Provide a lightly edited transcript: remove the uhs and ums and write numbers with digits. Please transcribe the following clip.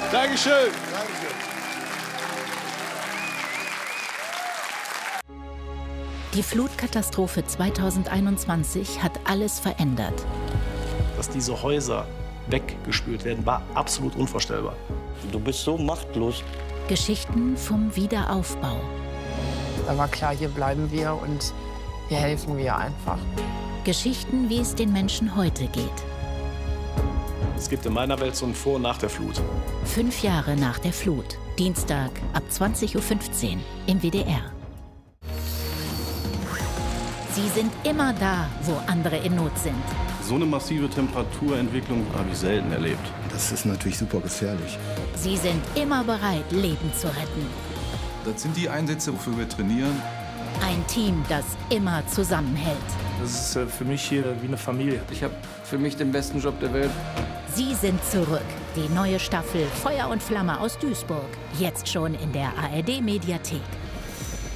Dankeschön. Die Flutkatastrophe 2021 hat alles verändert. Dass diese Häuser weggespült werden, war absolut unvorstellbar. Du bist so machtlos. Geschichten vom Wiederaufbau. Da war klar, hier bleiben wir und hier helfen wir einfach. Geschichten, wie es den Menschen heute geht. Es gibt in meiner Welt so ein Vor- und Nach der Flut. 5 Jahre nach der Flut. Dienstag ab 20:15 Uhr im WDR. Sie sind immer da, wo andere in Not sind. So eine massive Temperaturentwicklung habe ich selten erlebt. Das ist natürlich super gefährlich. Sie sind immer bereit, Leben zu retten. Das sind die Einsätze, wofür wir trainieren. Ein Team, das immer zusammenhält. Das ist für mich hier wie eine Familie. Ich habe für mich den besten Job der Welt. Sie sind zurück. Die neue Staffel Feuer und Flamme aus Duisburg. Jetzt schon in der ARD-Mediathek.